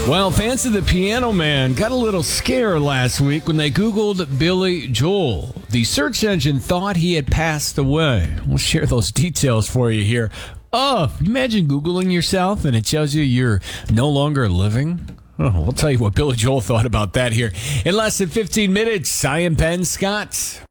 Well, fans of the Piano Man got a little scare last week when they Googled Billy Joel. The search engine thought he had passed away. We'll share those details for you here. Oh, imagine Googling yourself and it tells you you're no longer living. Oh, we'll tell you what Billy Joel thought about that here in less than 15 minutes. I am Ben Scott.